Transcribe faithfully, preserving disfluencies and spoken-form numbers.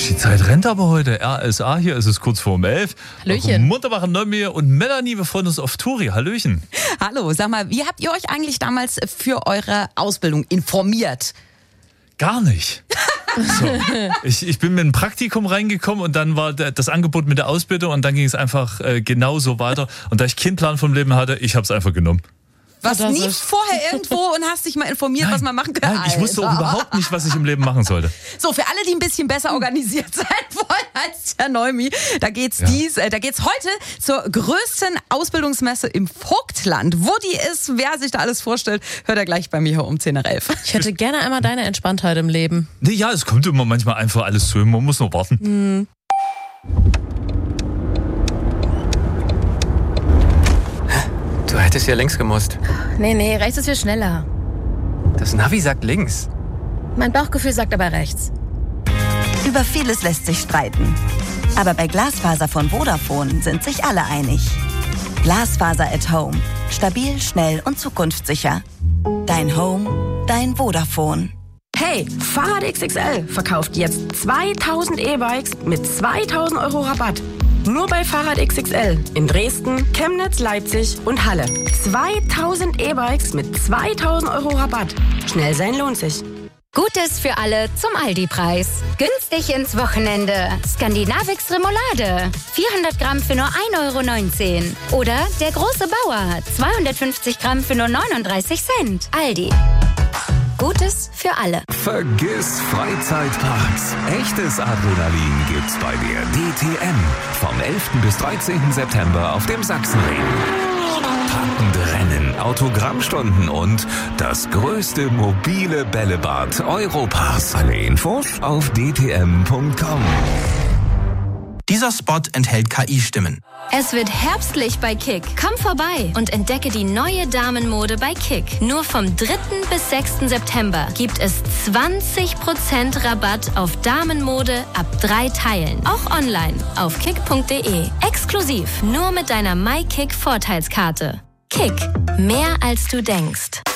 Die Zeit rennt aber heute. R S A, hier ist es kurz vor um elf. Hallöchen. Munterbach in Neumühle und Melanie, wir freuen uns auf Touri. Hallöchen. Hallo, sag mal, wie habt ihr euch eigentlich damals für eure Ausbildung informiert? Gar nicht. So. Ich, ich bin mit einem Praktikum reingekommen und dann war das Angebot mit der Ausbildung und dann ging es einfach äh, genauso weiter. Und da ich keinen Plan vom Leben hatte, ich habe es einfach genommen. Warst Das nie ist- vorher irgendwo und hast dich mal informiert, Nein, was man machen kann? Nein, ich wusste auch Alter. überhaupt nicht, was ich im Leben machen sollte. So, für alle, die ein bisschen besser organisiert sein wollen als der Neumi, da geht's Ja. dies, äh, da geht's heute zur größten Ausbildungsmesse im Vogtland. Wo die ist, wer sich da alles vorstellt, hört er gleich bei mir hier um zehn nach elf. Ich hätte gerne einmal deine Entspanntheit im Leben. Nee, ja, es kommt immer manchmal einfach alles zu. Man muss nur warten. Du hättest ja links gemusst. Nee, nee, rechts ist viel schneller. Das Navi sagt links. Mein Bauchgefühl sagt aber rechts. Über vieles lässt sich streiten. Aber bei Glasfaser von Vodafone sind sich alle einig. Glasfaser at Home. Stabil, schnell und zukunftssicher. Dein Home, dein Vodafone. Hey, Fahrrad X X L verkauft jetzt zweitausend E-Bikes mit zweitausend Euro Rabatt. Nur bei Fahrrad X X L in Dresden, Chemnitz, Leipzig und Halle. zweitausend E-Bikes mit zweitausend Euro Rabatt. Schnell sein lohnt sich. Gutes für alle zum Aldi-Preis. Günstig ins Wochenende. Skandinavix Remoulade. vierhundert Gramm für nur ein Euro neunzehn. Oder der große Bauer. zweihundertfünfzig Gramm für nur neununddreißig Cent. Aldi. Gutes für alle. Vergiss Freizeitparks. Echtes Adrenalin gibt's bei der D T M. Vom elften bis dreizehnten September auf dem Sachsenring. Packende Rennen, Autogrammstunden und das größte mobile Bällebad Europas. Alle Infos auf d t m punkt com. Dieser Spot enthält K I-Stimmen. Es wird herbstlich bei Kick. Komm vorbei und entdecke die neue Damenmode bei Kick. Nur vom dritten bis sechsten September gibt es zwanzig Prozent Rabatt auf Damenmode ab drei Teilen. Auch online auf kick punkt de. Exklusiv nur mit deiner MyKick Vorteilskarte. Kick. Mehr als du denkst.